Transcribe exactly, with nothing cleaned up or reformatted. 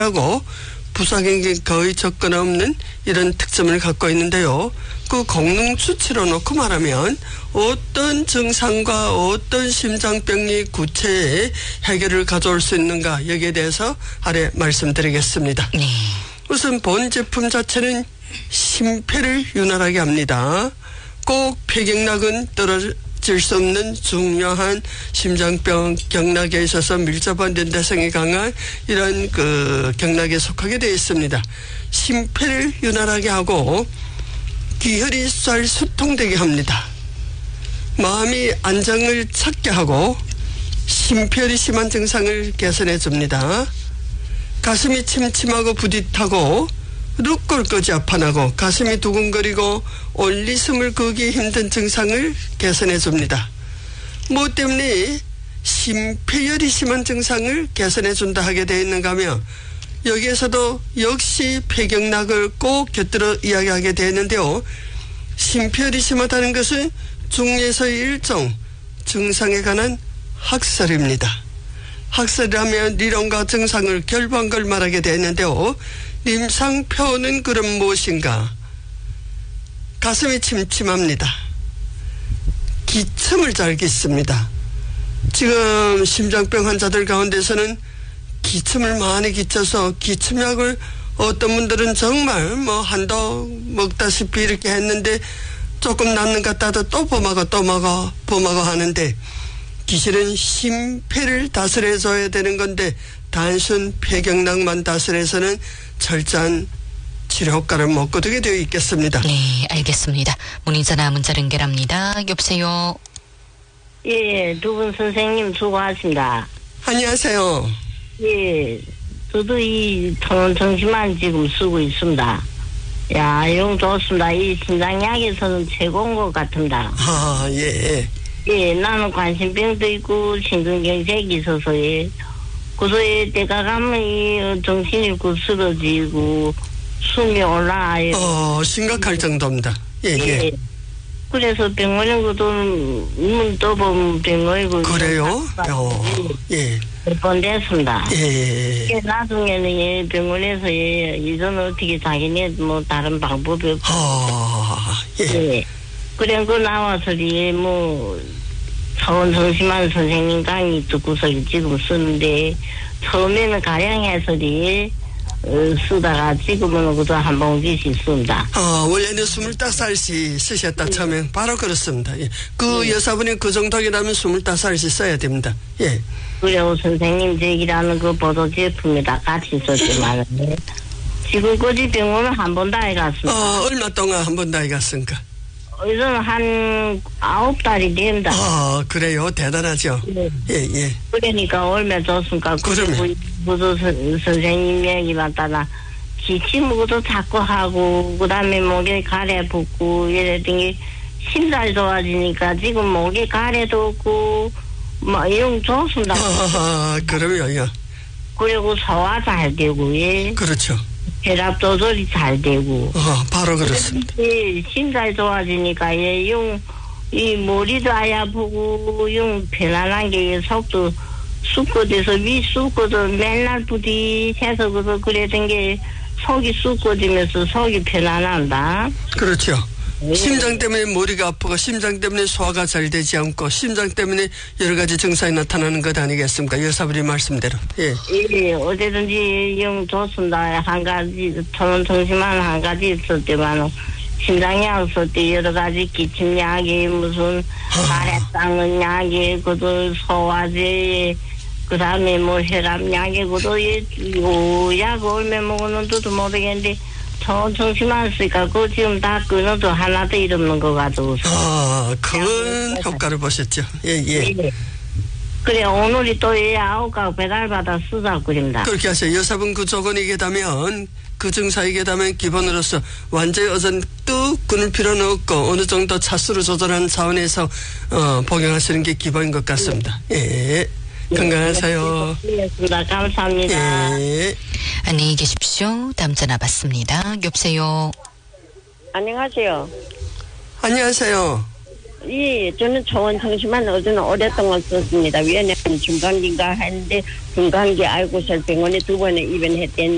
하고 부작용이 거의 접근 없는 이런 특점을 갖고 있는데요. 그功能 수치로 놓고 말하면 어떤 증상과 어떤 심장병이 구체의 해결을 가져올 수 있는가 여기에 대해서 아래 말씀드리겠습니다. 네. 우선 본 제품 자체는 심폐를 윤활하게 합니다. 꼭 폐경락은 떨어질 수 없는 중요한 심장병 경락에 있어서 밀접한 연대성이 강한 이런 그 경락에 속하게 되어 있습니다. 심폐를 윤활하게 하고 기혈이 잘 수통되게 합니다. 마음이 안정을 찾게 하고 심폐혈이 심한 증상을 개선해 줍니다. 가슴이 침침하고 부짓하고 룩골까지 아파나고 가슴이 두근거리고 올리 숨을 거기 힘든 증상을 개선해 줍니다. 뭐 때문에 심폐혈이 심한 증상을 개선해 준다 하게 되어 있는가 하면 여기에서도 역시 폐경락을 꼭 곁들여 이야기하게 되는데요. 심폐혈이 심하다는 것은 중에서의 일종 증상에 관한 학설입니다. 학설이라면理論과 증상을 결부한 걸 말하게 되는데요. 임상표는 그럼 무엇인가? 가슴이 침침합니다. 기침을 잘 깃습니다. 지금 심장병 환자들 가운데서는 기침을 많이 기쳐서 기침약을 어떤 분들은 정말 뭐 한도 먹다시피 이렇게 했는데 조금 낫는 것 같아도 또 범하고 또 먹어 범하고 하는데 기실은 심폐를 다스려줘야 되는 건데 단순 폐경락만 다스려서는 철저한 치료 효과를 못 거두게 되어 있겠습니다. 네, 알겠습니다. 문의전화 문자 연결합니다. 여보세요. 예, 두 분 선생님 수고하십니다. 안녕하세요. 예, 저도 이 통원 정신만 지금 쓰고 있습니다. 야, 용 좋습니다. 이 신장약에서는 최고인 것 같습니다. 아, 예. 예, 나는 관심병도 있고 심근경색이 있어서 예. 그래서 때가 가면 이 정신이 그 쓰러지고 숨이 올라와요. 어, 심각할 정도입니다. 예, 예. 예. 그래서 병원에 그도 문 떠보면 병원이고. 그래요? 어, 예. 몇 번 됐습니다. 예. 예. 나중에는 예, 병원에서 예, 이전 어떻게 자기네 뭐 다른 방법이 없어. 아, 예. 예. 그래, 그 나와서 예, 뭐, 차원 정심한 선생님 강의 듣고서 지금 쓰는데, 처음에는 가량해서 예, 어, 쓰다가 지금은 그도 한 봉지씩 씁니다. 아, 원래는 스물다섯 살씩 쓰셨다, 예. 처음에. 바로 그렇습니다. 예. 그 예. 여사분이 그 정도이라면 스물다섯 살씩 써야 됩니다. 예. 그리고 선생님 제기라는 그 보도 제품에다 같이 썼지만, 지금 거기 병원을 한 번도 안 갔습니다. 어, 얼마 동안 한 번도 안 갔습니까? 이제는 한 아홉 달이 됩니다. 아, 그래요? 대단하죠? 예, 예. 예. 그러니까 얼마 좋습니까? 그러면. 그도 선생님 얘기만 따라 기침도 자꾸 하고, 그 다음에 목에 가래 붓고, 이랬던 게 심장이 좋아지니까 지금 목에 가래도 없고, 뭐, 이런 좋습니다. 아, 그러면요. 그리고 소화 잘 되고, 예. 그렇죠. 혈압 조절이 잘 되고. 어, 바로 그렇습니다. 예, 심장이 좋아지니까, 예, 용, 이 머리도 아예 아프고, 용 편안한 게 속도 쑥고 돼서 위 쑥고도 맨날 부딪혀서 그래서 그랬던 게 속이 쑥고지면서 속이 편안한다. 그렇죠. 예. 심장 때문에 머리가 아프고 심장 때문에 소화가 잘 되지 않고 심장 때문에 여러 가지 증상이 나타나는 것 아니겠습니까? 여사분이 말씀대로. 예. 예, 어제든지 영 좋습니다. 한 가지, 저는 정신만 한 가지 있을 때만 심장약 쓸 때 여러 가지 기침약이 무슨 가래 닦는 약이 그도 소화제 그 다음에 뭐 혈압약이 그도 약 얼마 먹었는지도 모르겠는데 저 정신만 쓰니까 그 지금 다 끊어도 하나도 이없는 거 가지고. 아, 큰 효과를 보셨죠. 예, 예. 예. 그래, 오늘이 또 이 아홉 가 배달받아 쓰자고 그럽니다. 그렇게 하세요. 여사분 그 조건이게 되면 그 증상이게 되면 기본으로서 완전히 어전 뚝 끊을 필요는 없고 어느 정도 차수를 조절하는 차원에서 어, 복용하시는 게 기본인 것 같습니다. 예. 건강하세요. 네, 감사합니다. 예. 안녕히 계십시오. 다음 전화 받습니다. 여보세요. 안녕하세요. 안녕하세요. 예, 저는 초원 정신만 어제는 오랫동안 썼습니다. 위원회는 중간기인가 했는데 중간기 알고서 병원에 두 번에 입원했대는